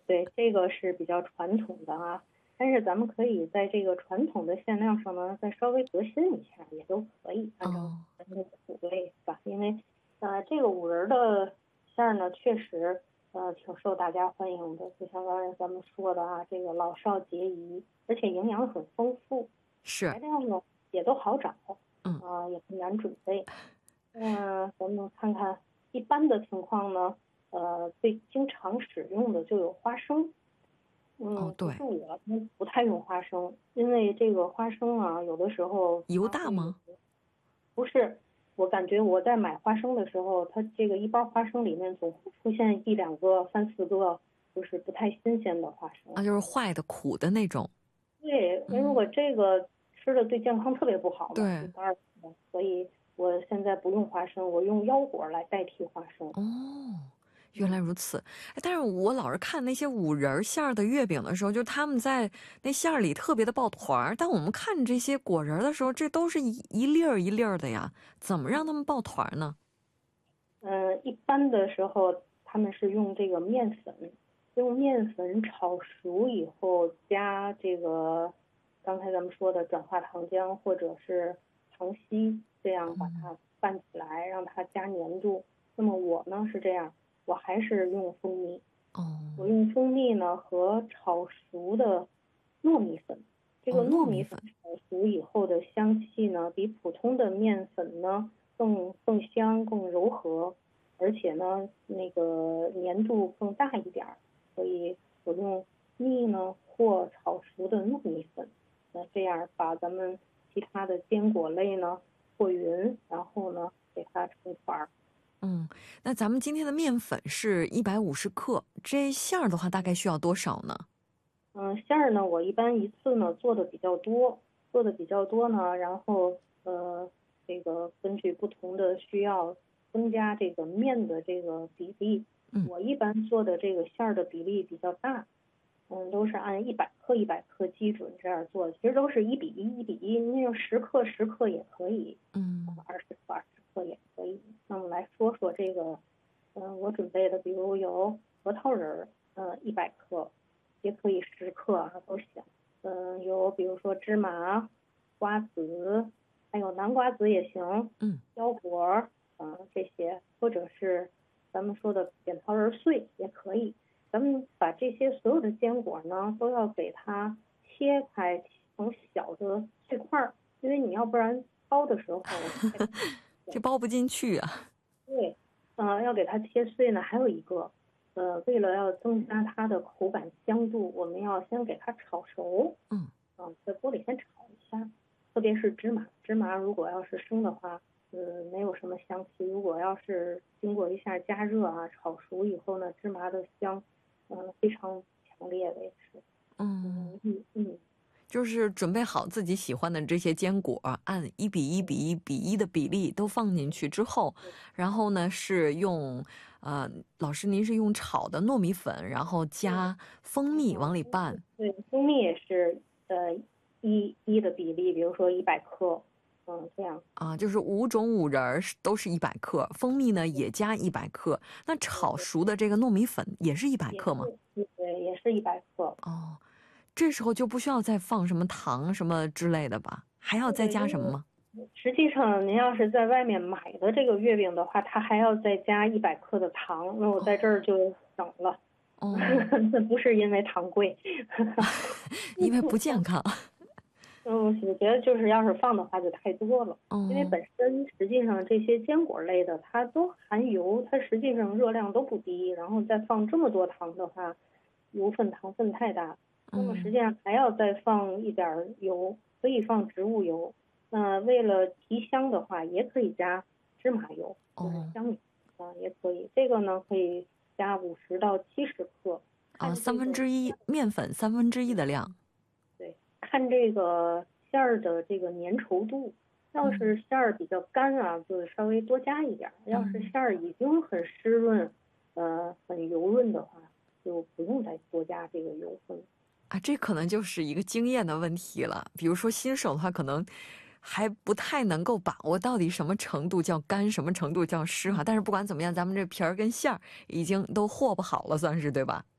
对，这个是比较传统的啊。但是咱们可以在这个传统的馅料上呢，再稍微革新一下，也都可以，按照咱们的口味是吧？因为这个五仁的馅儿呢，确实挺受大家欢迎的。就像刚才咱们说的啊，这个老少皆宜，而且营养很丰富， 是， 材料呢也都好找， 嗯， 也不难准备。咱们看看一般的情况呢，最经常使用的就有花生。 哦， 其对， 实我不太用花生，因为这个花生啊，有的时候油它会有， 大吗？ 不是，我感觉我在买花生的时候，它这个一包花生里面总会出现一两个、三四个，就是不太新鲜的花啊， 生。 就是坏的、苦的那种。 对，因为如果这个吃的对健康特别不好嘛，一对， 袋儿的，所以我现在不用花生，我用腰果来代替花生。 哦，原来嗯。 如此。哎，但是我老是看那些五仁儿馅儿的月饼的时候，就他们在那馅儿里特别的抱团儿，但我们看这些果仁儿的时候，这都是一粒儿一粒儿的呀，怎么让他们抱团儿呢？ 一般的时候他们是用这个面粉，用面粉炒熟以后加这个刚才咱们说的转化糖浆或者是糖稀，这样把它拌起来，让它加粘度。那么我呢是这样，我还是用蜂蜜， 哦， 我用蜂蜜呢和炒熟的糯米粉，这哦， 个糯米粉糯米粉。 炒熟以后的香气呢，比普通的面粉呢更香、更柔和，而且呢那个粘度更大一点儿，所以我用蜜呢或炒熟的糯米粉，那这样把咱们其他的坚果类呢和匀，然后呢给它成团儿。 嗯，那咱们今天的面粉是150克，这馅儿的话大概需要多少呢？ 馅儿呢，我一般一次呢做的比较多呢，然后这个根据不同的需要增加这个面的这个比例。 嗯， 我一般做的这个馅儿的比例比较大，都是按100克基准这样做，其实都是1:1:1:1，那种10克也可以， 嗯， 20克也可以。那么来说说这个，我准备的，比如有核桃仁儿，100克，也可以10克啊，都行。有比如说芝麻、瓜子，还有南瓜子也行， 嗯， 腰果，这些，或者是咱们说的扁桃仁碎也可以。咱们把这些所有的坚果呢，都要给它切开成小的碎块儿，因为你要不然剥的时候太大。 这包不进去啊。 对，要给它切碎呢。还有一个，为了要增加它的口感香度，我们要先给它炒熟， 嗯， 在锅里先炒一下。特别是芝麻，芝麻如果要是生的话，没有什么香气。如果要是经过一下加热啊，炒熟以后呢，芝麻的香，非常强烈的也是。 嗯， 嗯。 就是准备好自己喜欢的这些坚果，按1:1:1:1的比例都放进去之后，然后呢是用，老师您是用炒的糯米粉，然后加蜂蜜往里拌。 对，蜂蜜也是一的比例，比如说100克，这样。 啊，就是5种五仁儿都是100克，蜂蜜呢也加100克，那炒熟的这个糯米粉也是100克吗？ 对，也是100克。 哦，这时候就不需要再放什么糖什么之类的吧？还要再对，因为加什么吗？ 实际上您要是在外面买的这个月饼的话，它还要再加100克的糖，那我在这儿就省了。 哦， 那不是因为糖贵。 因为不健康。 我觉得就是要是放的话就太多了，因为哦， 本身实际上这些坚果类的它都含油，它实际上热量都不低，然后再放这么多糖的话，油分糖分太大。那么实际嗯， 上还要再放一点油，可以放植物油。那为了提香的话，也可以加芝麻油，就是哦， 香油也可以。这个呢可以加50到70克， 啊， 看这个。 三分之一面粉1/3的量。 对，看这个馅儿的这个粘稠度，要是嗯， 馅儿比较干啊，就稍微多加一点儿；要是嗯， 馅儿已经很湿润，很油润的话，就不用再多加这个油分。 啊，这可能就是一个经验的问题了。比如说新手的话，可能还不太能够把握到底什么程度叫干，什么程度叫湿哈。但是不管怎么样，咱们这皮儿跟馅儿已经都和不好了，算是对吧？